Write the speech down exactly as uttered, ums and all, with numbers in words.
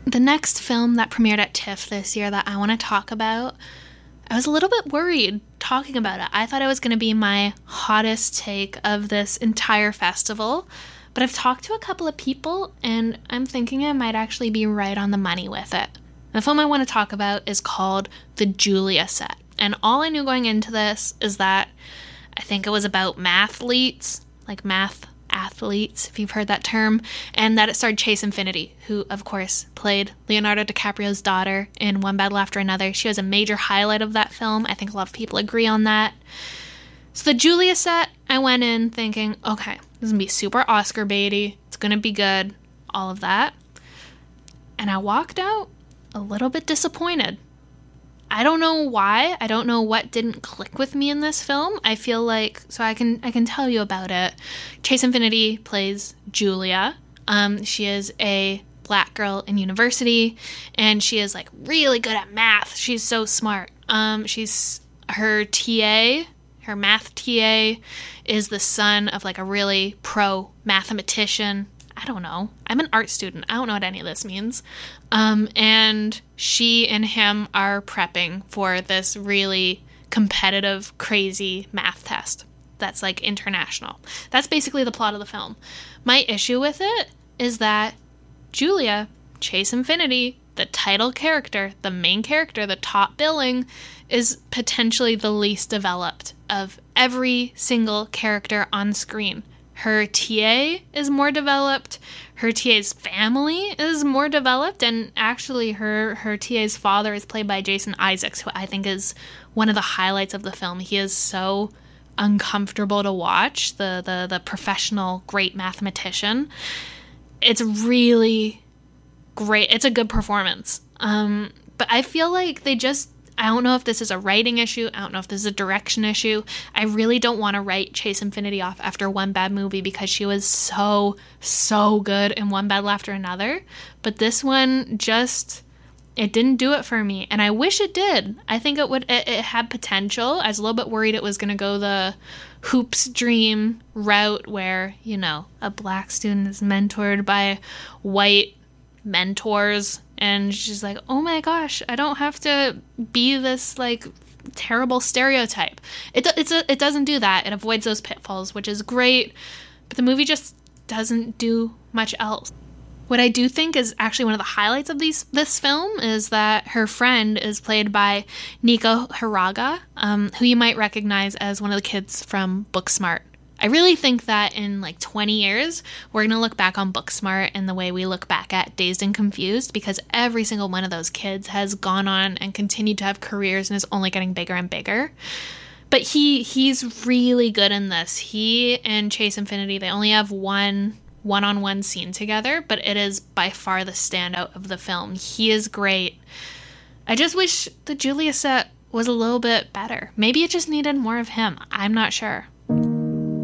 The next film that premiered at TIFF this year that I want to talk about, I was a little bit worried talking about it. I thought it was going to be my hottest take of this entire festival, but I've talked to a couple of people, and I'm thinking I might actually be right on the money with it. The film I want to talk about is called The Julia Set, and all I knew going into this is that I think it was about mathletes, like math athletes, if you've heard that term, and that it starred Chase Infinity, who, of course, played Leonardo DiCaprio's daughter in One Battle After Another. She was a major highlight of that film. I think a lot of people agree on that. So The Julia Set, I went in thinking, okay, this is going to be super Oscar baity. It's going to be good, all of that. And I walked out a little bit disappointed. I don't know why. I don't know what didn't click with me in this film. I feel like, so I can I can tell you about it. Chase Infinity plays Julia. Um, she is a black girl in university, and she is like really good at math. She's so smart. Um, she's her T A, her math T A, is the son of like a really pro mathematician. I don't know. I'm an art student. I don't know what any of this means. Um, and she and him are prepping for this really competitive, crazy math test that's like international. That's basically the plot of the film. My issue with it is that Julia, Chase Infinity, the title character, the main character, the top billing, is potentially the least developed of every single character on screen. Her T A is more developed. Her T A's family is more developed. And actually, her, her T A's father is played by Jason Isaacs, who I think is one of the highlights of the film. He is so uncomfortable to watch, the, the, the professional, great mathematician. It's really great. It's a good performance. Um, but I feel like they just... I don't know if this is a writing issue. I don't know if this is a direction issue. I really don't want to write Chase Infinity off after one bad movie because she was so, so good in One Battle After Another. But this one just, it didn't do it for me. And I wish it did. I think it would, it, it had potential. I was a little bit worried it was going to go the Hoops Dream route where, you know, a black student is mentored by white mentors, and she's like, oh my gosh, I don't have to be this like terrible stereotype. It it's a, it doesn't do that. It avoids those pitfalls, which is great, but the movie just doesn't do much else. What I do think is actually one of the highlights of these this film is that her friend is played by Nico Hiraga, um, who you might recognize as one of the kids from Booksmart. I really think that in like twenty years, we're going to look back on Booksmart in the way we look back at Dazed and Confused, because every single one of those kids has gone on and continued to have careers and is only getting bigger and bigger. But he he's really good in this. He and Chase Infinity, they only have one one-on-one scene together, but it is by far the standout of the film. He is great. I just wish the Julia Set was a little bit better. Maybe it just needed more of him. I'm not sure.